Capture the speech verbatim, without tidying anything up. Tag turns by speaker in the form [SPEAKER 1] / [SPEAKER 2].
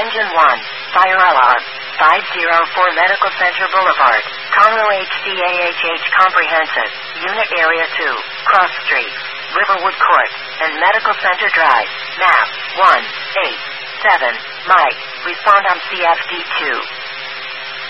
[SPEAKER 1] Engine one, fire alarm. five oh four Medical Center Boulevard, Conroe H D A H H Comprehensive, Unit Area two, Cross Street, Riverwood Court, and Medical Center Drive, map one eight seven, Mike, respond on C F D two.